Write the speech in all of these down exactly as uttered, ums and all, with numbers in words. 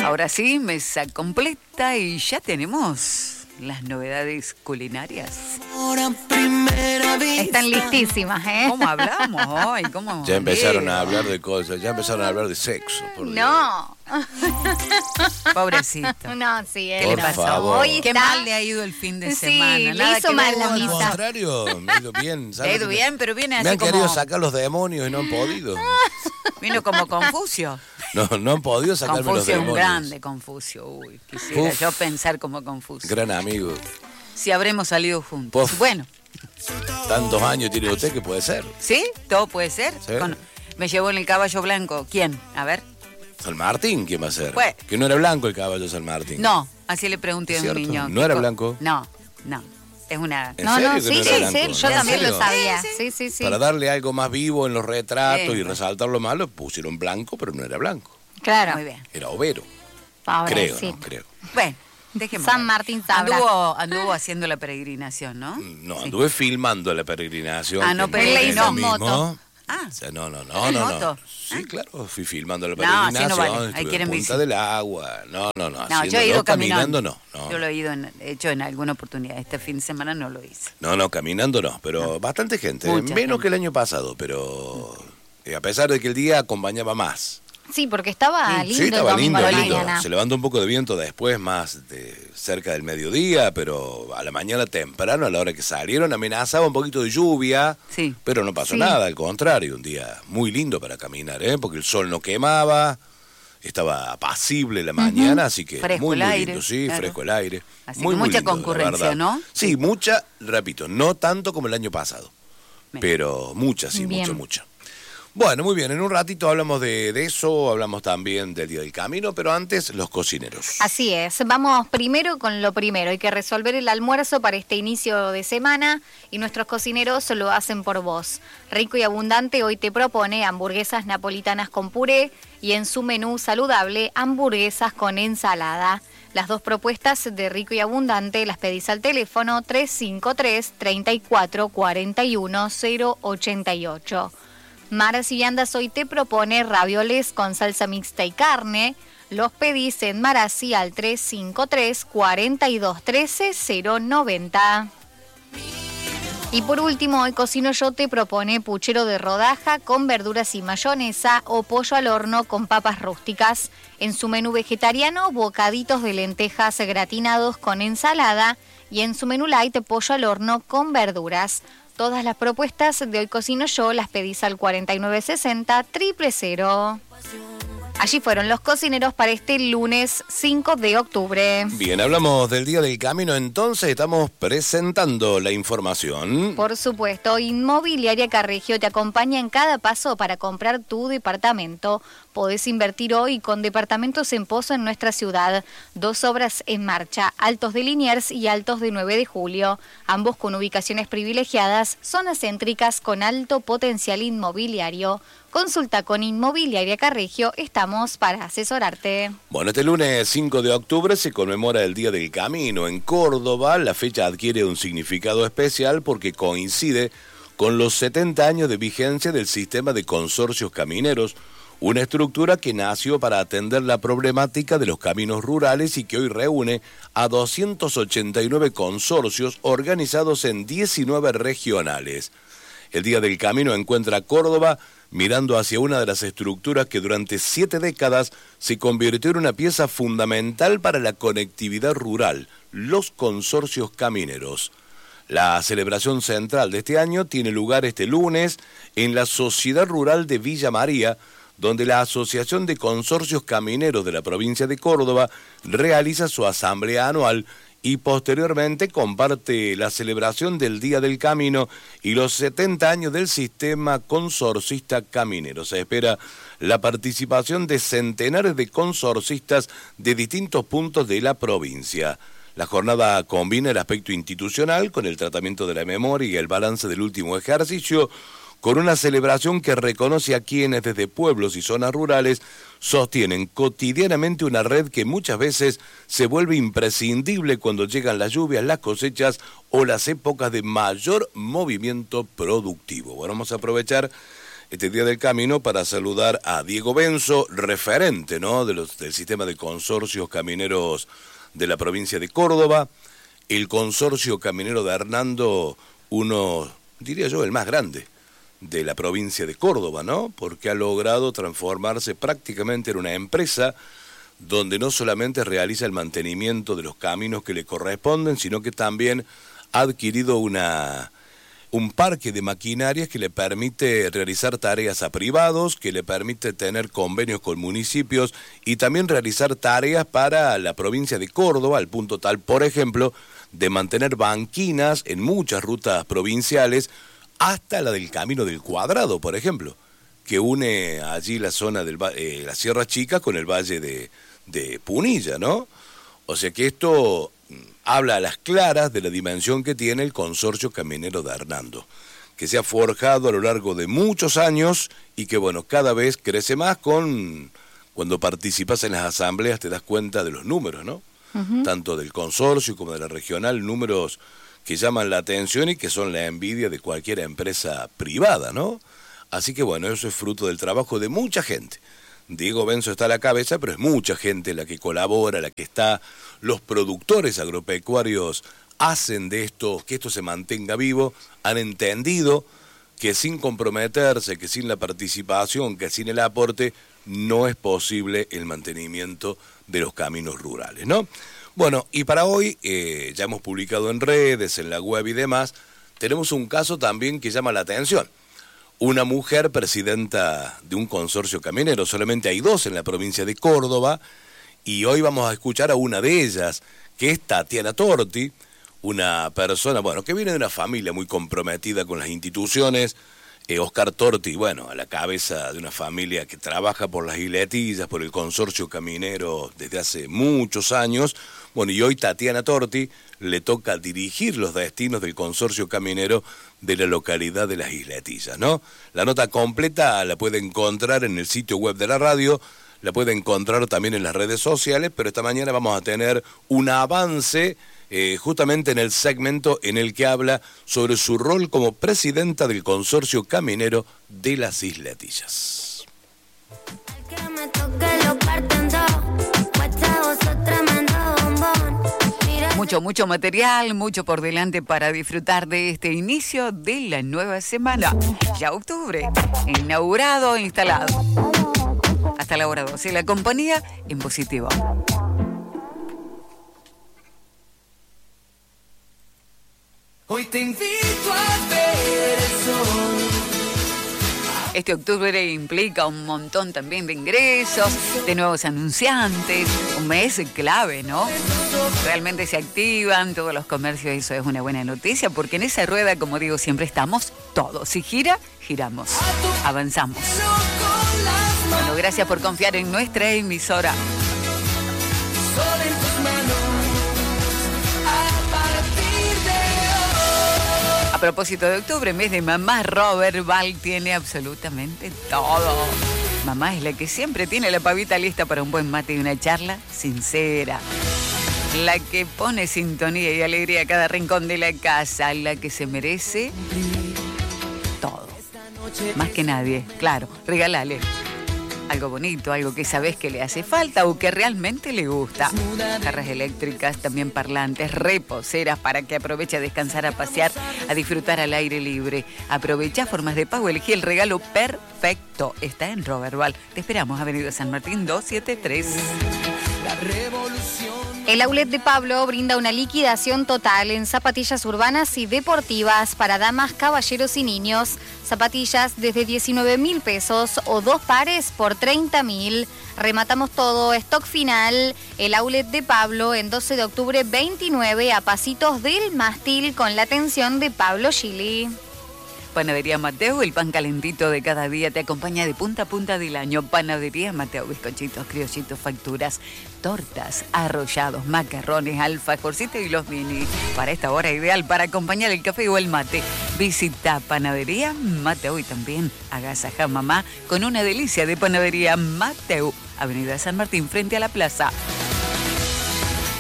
Ahora sí, mesa completa y ya tenemos las novedades culinarias. Están listísimas, ¿eh? ¿Cómo hablamos hoy? ¿Cómo Ya empezaron leo? a hablar de cosas, ya empezaron a hablar de sexo. Por Dios. No. Pobrecito. No, sí, ¿Qué él le no. pasó? favor. Hoy Qué está... mal le ha ido el fin de Sí, semana. le Nada hizo que mal ver la con- Al misa. contrario, me ha ido bien. Le ¿sabes? ha ido bien, pero viene Me así han como... querido sacar los demonios y no han podido. Vino como Confucio. No, no han podido sacarme los Confucio es un demonios. grande, Confucio. Uy, quisiera Uf. yo pensar como Confucio. Gran amigo. Si habremos salido juntos. Uf. Bueno, Tantos años tiene usted que puede ser. ¿sí? Todo puede ser. Sí. Con- Me llevó en el caballo blanco. ¿Quién? A ver. San Martín, ¿quién va a ser? Pues- Que no era blanco el caballo San Martín. No, así le pregunté a un ¿Cierto? niño. ¿No era Co- blanco? No, no. Es una... ¿En No, serio no, que sí, no era sí, blanco? sí, yo ¿En también serio? lo sabía. Sí, Sí, sí, sí. Para darle algo más vivo en los retratos Bien, y bueno. resaltar lo malo, pusieron blanco, pero no era blanco. Claro. Muy bien. Era overo. Ahora Creo, sí. ¿no? Creo. Bueno, dejemos. San Martín sabrá. Anduvo, anduvo haciendo la peregrinación, ¿no? No, Sí. anduve filmando la peregrinación. Ah, no, que pero es él le lo hizo mismo. moto. Ah. O sea, no, no, no, ¿En no, moto? no. Sí, claro, fui filmando la No, así peregrinación, no vale. Hay estuve que ir en en Punta bici. del Agua. No, no, no, No, yo he haciéndolo, ido caminando caminando. no, no. Yo lo he ido en, hecho en alguna oportunidad. Este fin de semana no lo hice. No, no, caminando no, pero bastante gente, Mucha menos gente. que el año pasado, pero eh, a pesar de que el día acompañaba más. Sí, porque estaba lindo Sí, estaba el domingo lindo, a la lindo. mañana. Se levantó un poco de viento después, más de cerca del mediodía, pero a la mañana temprano, a la hora que salieron, amenazaba un poquito de lluvia, Sí. pero no pasó Sí. nada, al contrario, un día muy lindo para caminar, ¿eh? Porque el sol no quemaba, estaba apacible la mañana, así que Fresco muy, el muy aire, lindo, sí, claro. fresco el aire. Así muy, que muy mucha lindo, la concurrencia, verdad. ¿no? Sí, mucha, repito, no tanto como el año pasado, Bien. pero mucha, sí, Bien. mucho, mucho. Bueno, muy bien, en un ratito hablamos de, de eso, hablamos también del Día del Camino, pero antes los cocineros. Así es, vamos primero con lo primero, hay que resolver el almuerzo para este inicio de semana y nuestros cocineros lo hacen por vos. Rico y Abundante hoy te propone hamburguesas napolitanas con puré y en su menú saludable hamburguesas con ensalada. Las dos propuestas de Rico y Abundante las pedís al teléfono tres cinco tres, treinta y cuatro, cuarenta y uno, cero ochenta y ocho. Maras y Viandas hoy te propone ravioles con salsa mixta y carne. Los pedís en Marasí al tres cinco tres, cuarenta y dos, trece, cero noventa. Y por último, hoy Cocino Yo te propone puchero de rodaja con verduras y mayonesa o pollo al horno con papas rústicas. En su menú vegetariano, bocaditos de lentejas gratinados con ensalada y en su menú light, pollo al horno con verduras. Todas las propuestas de Hoy Cocino Yo las pedís al cuarenta y nueve sesenta, triple cero. Allí fueron los cocineros para este lunes cinco de octubre. Bien, hablamos del Día del Camino, entonces estamos presentando la información. Por supuesto, Inmobiliaria Carregio te acompaña en cada paso para comprar tu departamento. Podés invertir hoy con departamentos en Pozo en nuestra ciudad. Dos obras en marcha, Altos de Liniers y Altos de nueve de julio. Ambos con ubicaciones privilegiadas, zonas céntricas con alto potencial inmobiliario. Consulta con Inmobiliaria Carregio, estamos para asesorarte. Bueno, este lunes cinco de octubre se conmemora el Día del Camino. En Córdoba, la fecha adquiere un significado especial porque coincide con los setenta años de vigencia del sistema de consorcios camineros, una estructura que nació para atender la problemática de los caminos rurales y que hoy reúne a doscientos ochenta y nueve consorcios organizados en diecinueve regionales. El Día del Camino encuentra a Córdoba mirando hacia una de las estructuras que durante siete décadas se convirtió en una pieza fundamental para la conectividad rural, los consorcios camineros. La celebración central de este año tiene lugar este lunes en la Sociedad Rural de Villa María, donde la Asociación de Consorcios Camineros de la provincia de Córdoba realiza su asamblea anual y posteriormente comparte la celebración del Día del Camino y los setenta años del sistema consorcista caminero. Se espera la participación de centenares de consorcistas de distintos puntos de la provincia. La jornada combina el aspecto institucional con el tratamiento de la memoria y el balance del último ejercicio, con una celebración que reconoce a quienes desde pueblos y zonas rurales sostienen cotidianamente una red que muchas veces se vuelve imprescindible cuando llegan las lluvias, las cosechas o las épocas de mayor movimiento productivo. Bueno, vamos a aprovechar este Día del Camino para saludar a Diego Benzo, referente, ¿no?, de los, del sistema de consorcios camineros de la provincia de Córdoba. El consorcio caminero de Hernando, uno, diría yo, el más grande de la provincia de Córdoba, ¿no?, porque ha logrado transformarse prácticamente en una empresa donde no solamente realiza el mantenimiento de los caminos que le corresponden, sino que también ha adquirido una... un parque de maquinarias que le permite realizar tareas a privados, que le permite tener convenios con municipios y también realizar tareas para la provincia de Córdoba, al punto tal, por ejemplo, de mantener banquinas en muchas rutas provinciales, hasta la del Camino del Cuadrado, por ejemplo, que une allí la zona de eh, la Sierra Chica con el Valle de, de Punilla, ¿no? O sea que esto habla a las claras de la dimensión que tiene el consorcio caminero de Hernando, que se ha forjado a lo largo de muchos años y que, bueno, cada vez crece más. Con cuando participas en las asambleas te das cuenta de los números, ¿no? Uh-huh. Tanto del consorcio como de la regional, números que llaman la atención y que son la envidia de cualquier empresa privada, ¿no? Así que, bueno, eso es fruto del trabajo de mucha gente. Diego Benzo está a la cabeza, pero es mucha gente la que colabora, la que está. Los productores agropecuarios hacen de esto, que esto se mantenga vivo, han entendido que sin comprometerse, que sin la participación, que sin el aporte, no es posible el mantenimiento de los caminos rurales, ¿no? Bueno, y para hoy, eh, ya hemos publicado en redes, en la web y demás, tenemos un caso también que llama la atención. Una mujer presidenta de un consorcio caminero, solamente hay dos en la provincia de Córdoba, y hoy vamos a escuchar a una de ellas, que es Tatiana Torti, una persona, bueno, que viene de una familia muy comprometida con las instituciones. eh, Oscar Torti, bueno, a la cabeza de una familia que trabaja por las Isletillas, por el consorcio caminero desde hace muchos años. Bueno, y hoy Tatiana Torti le toca dirigir los destinos del consorcio caminero de la localidad de las Isletillas, ¿no? La nota completa la puede encontrar en el sitio web de la radio, la puede encontrar también en las redes sociales, pero esta mañana vamos a tener un avance eh, justamente en el segmento en el que habla sobre su rol como presidenta del consorcio caminero de las Isletillas. Mucho, mucho material, mucho por delante para disfrutar de este inicio de la nueva semana. Ya octubre, inaugurado, instalado. Hasta la hora doce, la compañía en positivo. Hoy te invito a ver el sol. Este octubre implica un montón también de ingresos, de nuevos anunciantes, un mes clave, ¿no? Realmente se activan todos los comercios y eso es una buena noticia, porque en esa rueda, como digo, siempre estamos todos. Si gira, giramos, avanzamos. Bueno, gracias por confiar en nuestra emisora. Sol en tus manos. A partir de hoy. A propósito de octubre, mes de mamá, Robert Val tiene absolutamente todo. Mamá es la que siempre tiene la pavita lista para un buen mate y una charla sincera. La que pone sintonía y alegría a cada rincón de la casa, la que se merece todo. Más que nadie, claro, regálale algo bonito, algo que sabes que le hace falta o que realmente le gusta. Jarras eléctricas, también parlantes, reposeras para que aproveche a descansar, a pasear, a disfrutar al aire libre. Aprovecha formas de pago, elegí el regalo perfecto. Está en Robert Val. Te esperamos, Avenida San Martín doscientos setenta y tres. La revolución. El outlet de Pablo brinda una liquidación total en zapatillas urbanas y deportivas para damas, caballeros y niños. Zapatillas desde diecinueve mil pesos o dos pares por treinta mil. Rematamos todo, stock final. El outlet de Pablo en doce de octubre veintinueve a pasitos del Mástil con la atención de Pablo Gili. Panadería Mateo, el pan calentito de cada día te acompaña de punta a punta del año. Panadería Mateo, bizcochitos, criollitos, facturas, tortas, arrollados, macarrones, alfajorcitos y los mini. Para esta hora ideal para acompañar el café o el mate. Visita Panadería Mateo y también agasaja mamá con una delicia de Panadería Mateo. Avenida San Martín, frente a la plaza.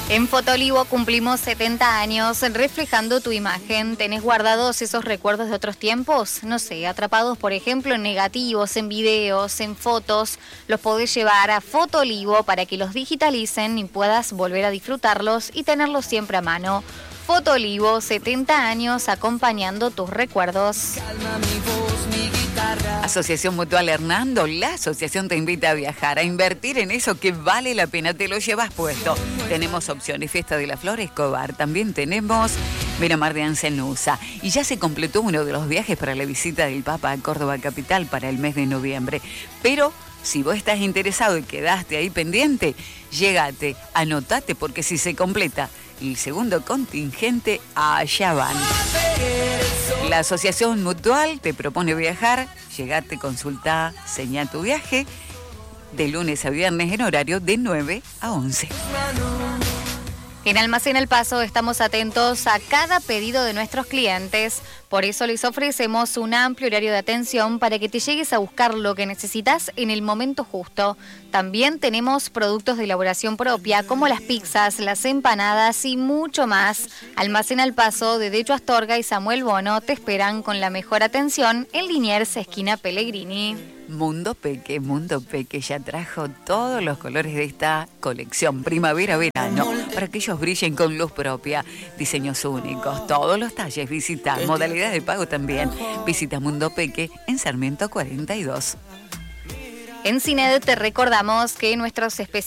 En Fotolivo cumplimos setenta años, reflejando tu imagen. ¿Tenés guardados esos recuerdos de otros tiempos? No sé, atrapados por ejemplo en negativos, en videos, en fotos. Los podés llevar a Fotolivo para que los digitalicen y puedas volver a disfrutarlos y tenerlos siempre a mano. Fotolivo, setenta años acompañando tus recuerdos. Calma mi voz, mi guitarra. Asociación Mutual Hernando, la asociación te invita a viajar, a invertir en eso que vale la pena, te lo llevas puesto. Tenemos opciones, Fiesta de la Flor Escobar, también tenemos Miramar de Ancenusa. Y ya se completó uno de los viajes para la visita del Papa a Córdoba Capital para el mes de noviembre. Pero si vos estás interesado y quedaste ahí pendiente, llégate, anotate, porque si se completa el segundo contingente, allá van. La Asociación Mutual te propone viajar, llegate, consulta, señá tu viaje, de lunes a viernes en horario de nueve a once. En Almacén El Paso estamos atentos a cada pedido de nuestros clientes, por eso les ofrecemos un amplio horario de atención para que te llegues a buscar lo que necesitas en el momento justo. También tenemos productos de elaboración propia como las pizzas, las empanadas y mucho más. Almacén El Paso de Decho Astorga y Samuel Bono te esperan con la mejor atención en Liniers, esquina Pellegrini. Mundo Peque, Mundo Peque ya trajo todos los colores de esta colección primavera-verano para que ellos brillen con luz propia, diseños únicos, todos los talles. Visita, modalidad de pago también. Visita Mundo Peque en Sarmiento cuarenta y dos. En Cined te recordamos que nuestros especialistas